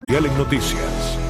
En Noticias.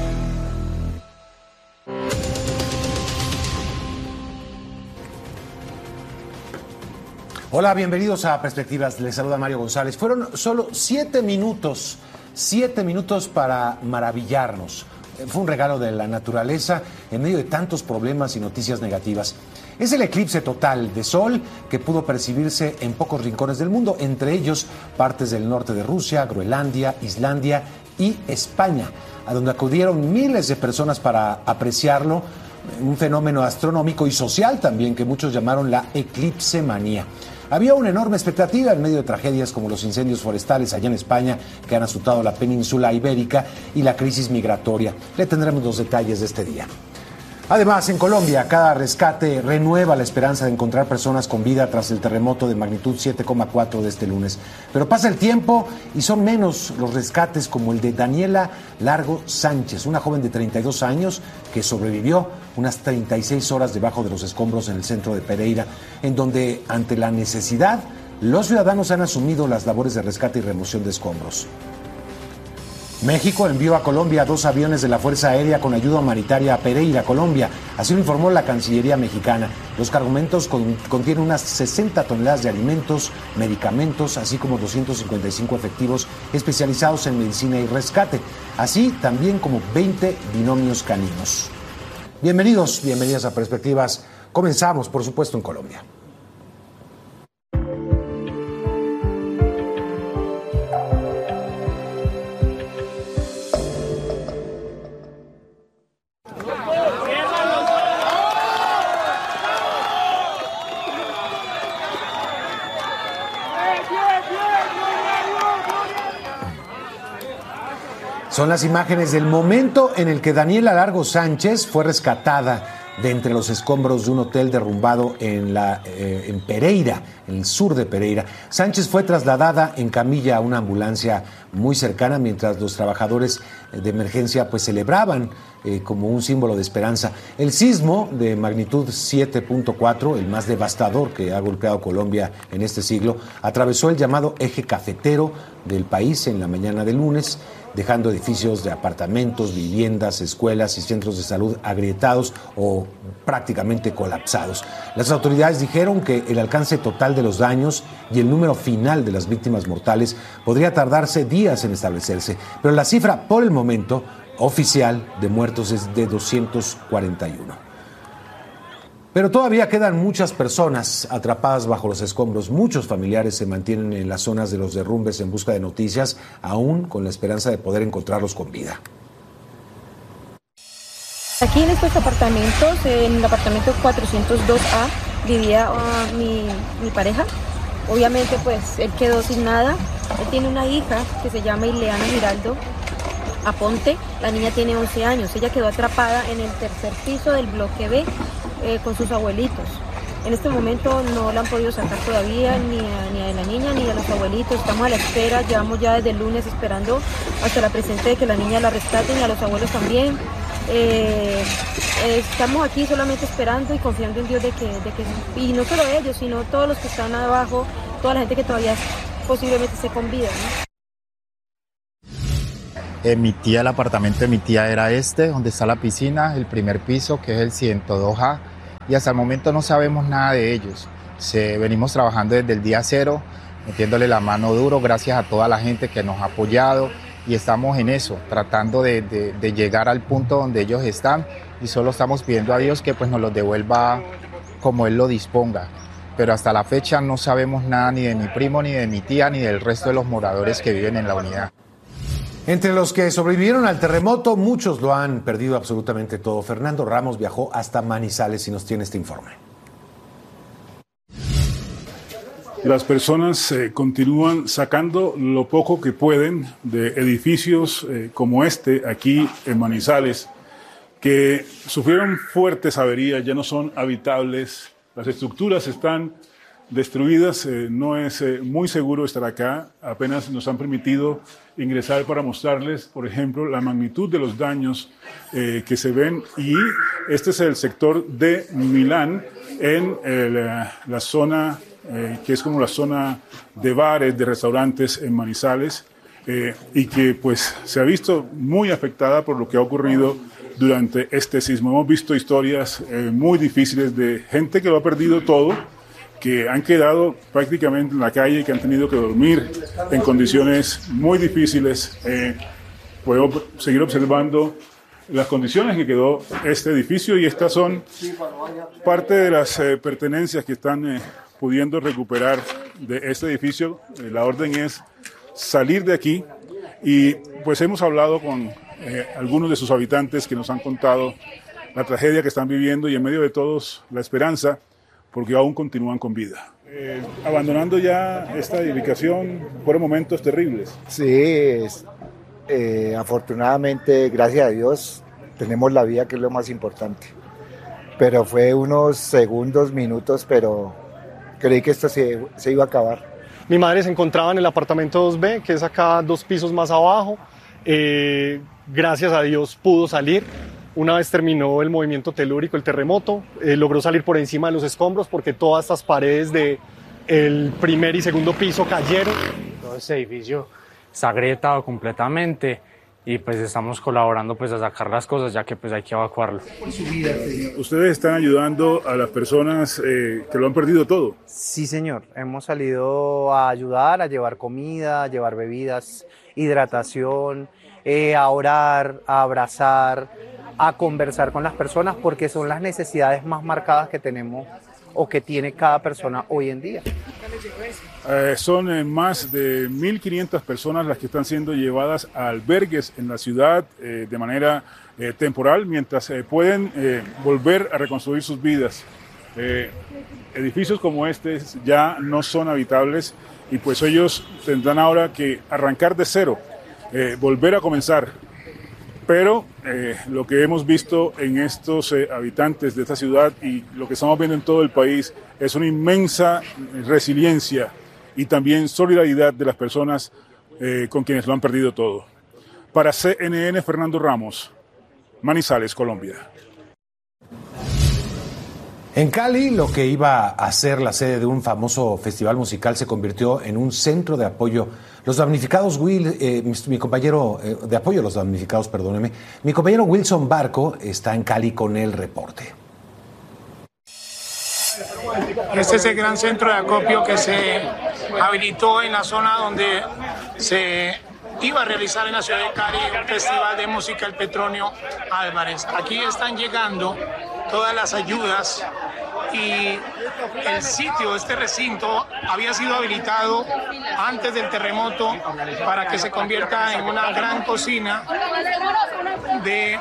Hola, bienvenidos a Perspectivas. Les saluda Mario González. Fueron solo 7 minutos para maravillarnos. Fue un regalo de la naturaleza en medio de tantos problemas y noticias negativas. Es el eclipse total de sol que pudo percibirse en pocos rincones del mundo, entre ellos partes del norte de Rusia, Groenlandia, Islandia y España, a donde acudieron miles de personas para apreciarlo, un fenómeno astronómico y social también que muchos llamaron la eclipsemanía. Había una enorme expectativa en medio de tragedias como los incendios forestales allá en España que han azotado la península ibérica y la crisis migratoria. Le tendremos los detalles de este día. Además, en Colombia, cada rescate renueva la esperanza de encontrar personas con vida tras el terremoto de magnitud 7,4 de este lunes. Pero pasa el tiempo y son menos los rescates como el de Daniela Largo Sánchez, una joven de 32 años que sobrevivió unas 36 horas debajo de los escombros en el centro de Pereira, en donde, ante la necesidad, los ciudadanos han asumido las labores de rescate y remoción de escombros. México envió a Colombia 2 aviones de la Fuerza Aérea con ayuda humanitaria a Pereira, Colombia. Así lo informó la Cancillería mexicana. Los cargamentos contienen unas 60 toneladas de alimentos, medicamentos, así como 255 efectivos especializados en medicina y rescate, así también como 20 binomios caninos. Bienvenidas a Perspectivas. Comenzamos, por supuesto, en Colombia. Son las imágenes del momento en el que Daniela Largo Sánchez fue rescatada de entre los escombros de un hotel derrumbado en Pereira, en el sur de Pereira. Sánchez fue trasladada en camilla a una ambulancia muy cercana mientras los trabajadores de emergencia pues celebraban como un símbolo de esperanza. El sismo de magnitud 7.4, el más devastador que ha golpeado Colombia en este siglo, atravesó el llamado eje cafetero del país en la mañana del lunes, dejando edificios de apartamentos, viviendas, escuelas y centros de salud agrietados o prácticamente colapsados. Las autoridades dijeron que el alcance total de los daños y el número final de las víctimas mortales podría tardarse días en establecerse, pero la cifra por el momento oficial de muertos es de 241. Pero todavía quedan muchas personas atrapadas bajo los escombros. Muchos familiares se mantienen en las zonas de los derrumbes en busca de noticias, aún con la esperanza de poder encontrarlos con vida. Aquí en estos apartamentos, en el apartamento 402A, vivía mi pareja. Obviamente, pues, él quedó sin nada. Él tiene una hija que se llama Ileana Giraldo Aponte. La niña tiene 11 años. Ella quedó atrapada en el tercer piso del bloque B con sus abuelitos. En este momento no la han podido sacar todavía, ni a la niña ni a los abuelitos. Estamos a la espera, llevamos ya desde el lunes esperando hasta la presente de que la niña la rescaten y a los abuelos también. Estamos aquí solamente esperando y confiando en Dios de que y no solo ellos, sino todos los que están abajo, toda la gente que todavía posiblemente esté con vida, ¿no? Mi tía, el apartamento de mi tía era donde está la piscina, el primer piso, que es el 102A, y hasta el momento no sabemos nada de ellos. Venimos trabajando desde el día cero, metiéndole la mano duro, gracias a toda la gente que nos ha apoyado, y estamos en eso, tratando de llegar al punto donde ellos están, y solo estamos pidiendo a Dios que pues nos los devuelva como Él lo disponga. Pero hasta la fecha no sabemos nada ni de mi primo, ni de mi tía, ni del resto de los moradores que viven en la unidad. Entre los que sobrevivieron al terremoto, muchos lo han perdido absolutamente todo. Fernando Ramos viajó hasta Manizales y nos tiene este informe. Las personas continúan sacando lo poco que pueden de edificios como este aquí en Manizales, que sufrieron fuertes averías, ya no son habitables, las estructuras están destruidas, no es muy seguro estar acá, apenas nos han permitido ingresar para mostrarles, por ejemplo, la magnitud de los daños que se ven, y este es el sector de Milán, en la zona que es como la zona de bares, de restaurantes en Manizales. y que pues se ha visto muy afectada por lo que ha ocurrido durante este sismo. Hemos visto historias muy difíciles de gente que lo ha perdido todo, que han quedado prácticamente en la calle, que han tenido que dormir en condiciones muy difíciles. Puedo seguir observando las condiciones que quedó este edificio, y estas son parte de las pertenencias que están pudiendo recuperar de este edificio. La orden es salir de aquí, y pues hemos hablado con algunos de sus habitantes que nos han contado la tragedia que están viviendo, y en medio de todos la esperanza, porque aún continúan con vida. Abandonando ya esta edificación, fueron momentos terribles. Sí, afortunadamente, gracias a Dios, tenemos la vida, que es lo más importante. Pero fue unos segundos, minutos, pero creí que esto se iba a acabar. Mi madre se encontraba en el apartamento 2B, que es acá 2 pisos más abajo. Gracias a Dios pudo salir. Una vez terminó el movimiento telúrico, el terremoto, logró salir por encima de los escombros, porque todas estas paredes del primer y segundo piso cayeron. Todo este edificio está agrietado completamente, y pues estamos colaborando pues a sacar las cosas, ya que pues hay que evacuarlo. Ustedes están ayudando a las personas que lo han perdido todo. Sí, señor. Hemos salido a ayudar, a llevar comida, a llevar bebidas, hidratación, a orar, a abrazar, a conversar con las personas, porque son las necesidades más marcadas que tenemos o que tiene cada persona hoy en día. Son más de 1.500 personas las que están siendo llevadas a albergues en la ciudad de manera temporal, mientras pueden volver a reconstruir sus vidas. Edificios como este ya no son habitables, y pues ellos tendrán ahora que arrancar de cero, volver a comenzar. Pero lo que hemos visto en estos habitantes de esta ciudad, y lo que estamos viendo en todo el país, es una inmensa resiliencia y también solidaridad de las personas con quienes lo han perdido todo. Para CNN, Fernando Ramos, Manizales, Colombia. En Cali, lo que iba a ser la sede de un famoso festival musical se convirtió en un centro de apoyo. Los damnificados, mi compañero de apoyo a los damnificados, perdóneme, mi compañero Wilson Barco está en Cali con el reporte. Este es el gran centro de acopio que se habilitó en la zona donde se iba a realizar en la ciudad de Cali un festival de música El Petronio Álvarez. Aquí están llegando todas las ayudas, y el sitio, este recinto, había sido habilitado antes del terremoto para que se convierta en una gran cocina de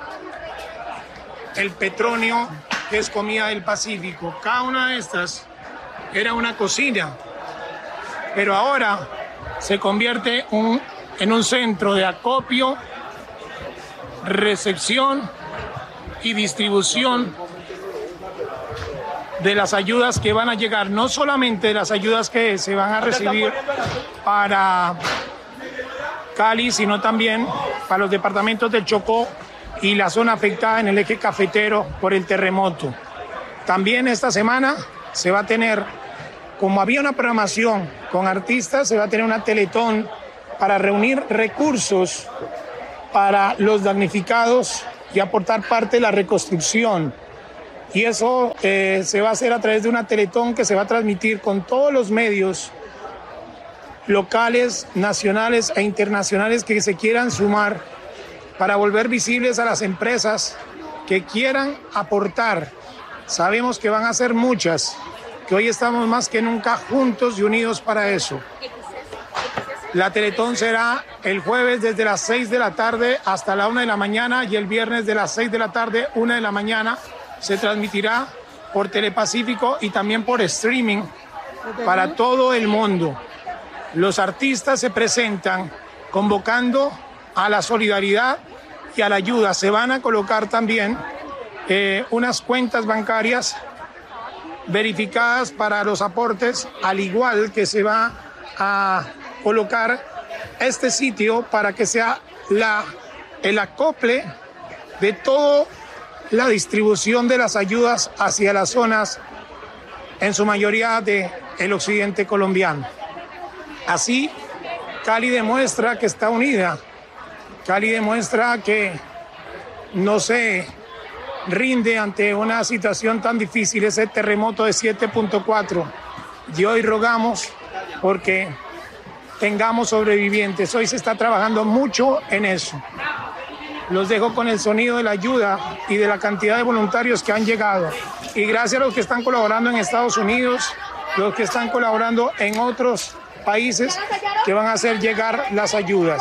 El Petronio, que es comida del Pacífico. Cada una de estas era una cocina, pero ahora se convierte en un centro de acopio, recepción y distribución de las ayudas que van a llegar, no solamente de las ayudas que se van a recibir para Cali, sino también para los departamentos del Chocó y la zona afectada en el eje cafetero por el terremoto. También esta semana se va a tener, como había una programación con artistas, se va a tener una teletón para reunir recursos para los damnificados y aportar parte de la reconstrucción. Y eso se va a hacer a través de una teletón que se va a transmitir con todos los medios locales, nacionales e internacionales que se quieran sumar, para volver visibles a las empresas que quieran aportar. Sabemos que van a ser muchas, que hoy estamos más que nunca juntos y unidos para eso. La teletón será el jueves desde las 6 de la tarde hasta la 1 de la mañana, y el viernes de las 6 de la tarde, 1 de la mañana, se transmitirá por Telepacífico y también por streaming para todo el mundo. Los artistas se presentan convocando a la solidaridad y a la ayuda. Se van a colocar también unas cuentas bancarias verificadas para los aportes, al igual que se va a colocar este sitio para que sea el acople de toda la distribución de las ayudas hacia las zonas, en su mayoría del occidente colombiano. Así Cali demuestra que está unida. Cali demuestra que no se rinde ante una situación tan difícil, ese terremoto de 7.4. Y hoy rogamos porque tengamos sobrevivientes. Hoy se está trabajando mucho en eso. Los dejo con el sonido de la ayuda y de la cantidad de voluntarios que han llegado. Y gracias a los que están colaborando en Estados Unidos, los que están colaborando en otros países que van a hacer llegar las ayudas.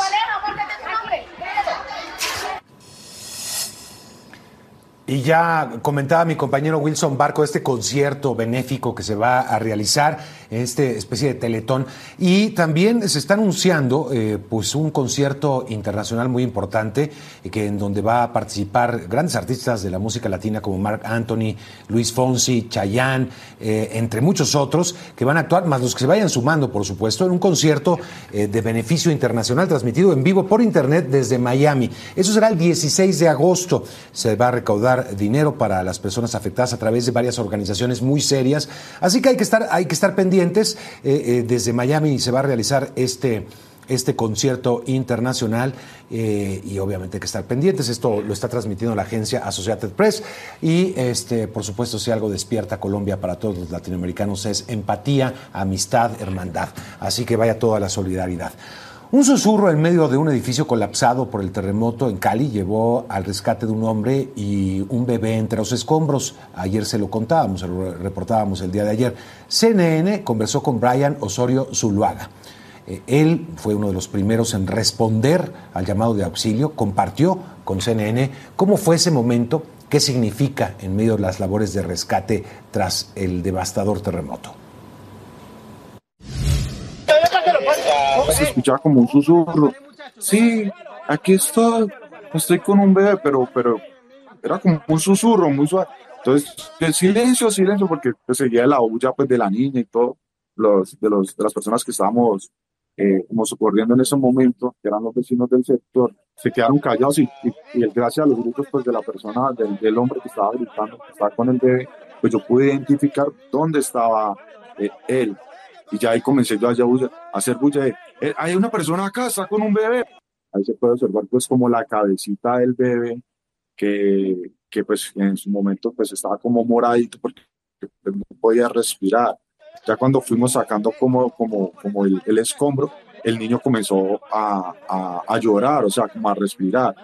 Y ya comentaba mi compañero Wilson Barco este concierto benéfico que se va a realizar en esta especie de teletón, y también se está anunciando pues un concierto internacional muy importante en donde va a participar grandes artistas de la música latina como Marc Anthony, Luis Fonsi, Chayanne, entre muchos otros que van a actuar, más los que se vayan sumando, por supuesto, en un concierto de beneficio internacional transmitido en vivo por internet desde Miami. Eso será el 16 de agosto. Se va a recaudar dinero para las personas afectadas a través de varias organizaciones muy serias, así que hay que estar pendientes. Desde Miami se va a realizar este concierto internacional y obviamente hay que estar pendientes. Esto lo está transmitiendo la agencia Associated Press y por supuesto, si algo despierta Colombia para todos los latinoamericanos es empatía, amistad, hermandad, así que vaya toda la solidaridad. Un susurro en medio de un edificio colapsado por el terremoto en Cali llevó al rescate de un hombre y un bebé entre los escombros. Ayer se lo contábamos, se lo reportábamos el día de ayer. CNN conversó con Brian Osorio Zuluaga. Él fue uno de los primeros en responder al llamado de auxilio, compartió con CNN cómo fue ese momento, qué significa en medio de las labores de rescate tras el devastador terremoto. Se escuchaba como un susurro. Sí, aquí estoy con un bebé, pero era como un susurro muy suave. Entonces, silencio, porque pues, seguía la bulla pues, de la niña y todo, de las personas que estábamos como socorriendo en ese momento, que eran los vecinos del sector, se quedaron callados y gracias a los gritos pues, de la persona, del hombre que estaba gritando, que estaba con el bebé, pues yo pude identificar dónde estaba él. Y ya ahí comencé yo a hacer bulla de, hay una persona acá, está con un bebé. Ahí se puede observar pues como la cabecita del bebé que pues en su momento pues estaba como moradito porque no podía respirar. Ya cuando fuimos sacando como el escombro, el niño comenzó a llorar, o sea, como a respirar.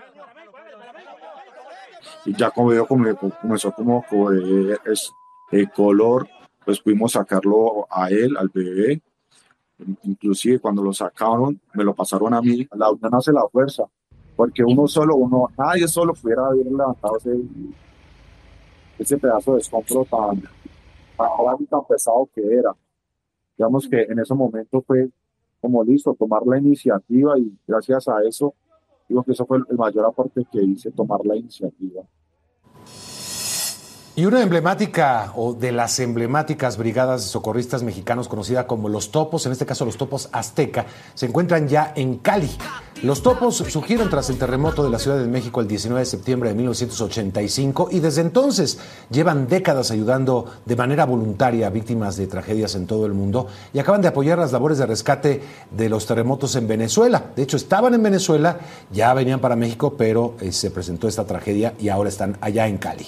Y ya como veo comenzó como color, pues pudimos sacarlo a él, al bebé. Inclusive cuando lo sacaron, me lo pasaron a mí. La unión hace la fuerza, porque nadie solo pudiera haber levantado ese pedazo de escombro tan grande y tan pesado que era. Digamos que en ese momento fue como listo, tomar la iniciativa, y gracias a eso, digo que eso fue el mayor aporte que hice, tomar la iniciativa. Y una emblemática o de las emblemáticas brigadas de socorristas mexicanos conocida como los Topos, en este caso los Topos Azteca, se encuentran ya en Cali. Los Topos surgieron tras el terremoto de la Ciudad de México el 19 de septiembre de 1985 y desde entonces llevan décadas ayudando de manera voluntaria a víctimas de tragedias en todo el mundo y acaban de apoyar las labores de rescate de los terremotos en Venezuela. De hecho, estaban en Venezuela, ya venían para México, pero se presentó esta tragedia y ahora están allá en Cali.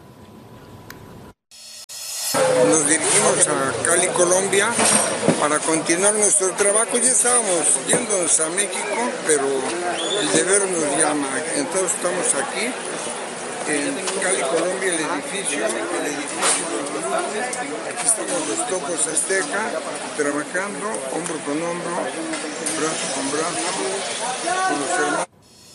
Nos dirigimos a Cali, Colombia, para continuar nuestro trabajo. Ya estábamos yéndonos a México, pero el deber nos llama. Entonces estamos aquí, en Cali, Colombia, el edificio. Aquí estamos los Topos Azteca, trabajando hombro con hombro, brazo con brazo, con los hermanos.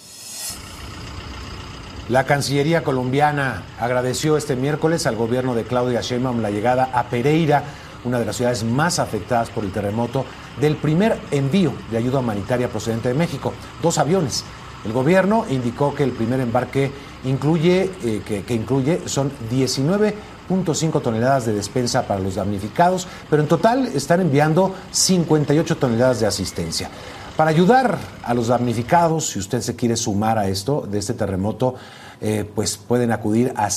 La Cancillería colombiana agradeció este miércoles al gobierno de Claudia Sheinbaum la llegada a Pereira, una de las ciudades más afectadas por el terremoto, del primer envío de ayuda humanitaria procedente de México, 2 aviones. El gobierno indicó que el primer embarque incluye son 19.5 toneladas de despensa para los damnificados, pero en total están enviando 58 toneladas de asistencia. Para ayudar a los damnificados, si usted se quiere sumar a esto, de este terremoto, pues pueden acudir a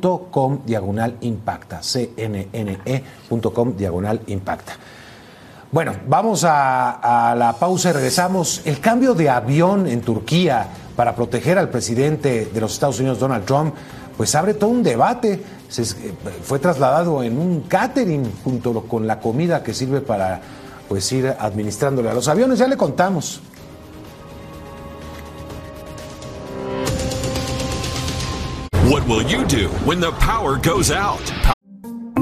cnne.com/impacta, cnne.com/impacta. Bueno, vamos a la pausa y regresamos. El cambio de avión en Turquía para proteger al presidente de los Estados Unidos, Donald Trump, pues abre todo un debate. Fue trasladado en un catering junto con la comida que sirve para pues ir administrándole a los aviones. Ya le contamos. What will you do when the power goes out?